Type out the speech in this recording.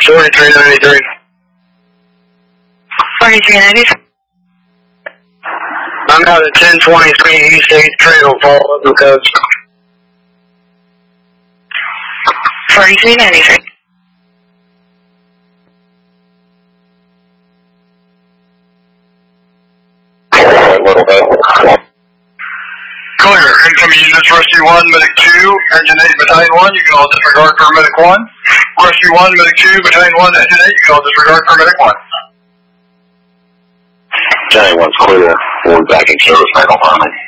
4393. 4393. I'm out at 1023 East 8th Cradle, Paul, because 4393. Clear. Incoming units, Rescue 1, Medic 2, Engine 8, Battalion 1, you can all disregard for Medic 1. Rescue 1, Medic 2, Battalion 1, Engine 8, you can all disregard for Medic 1. Battalion 1's clear. We're back in service, Michael Farman.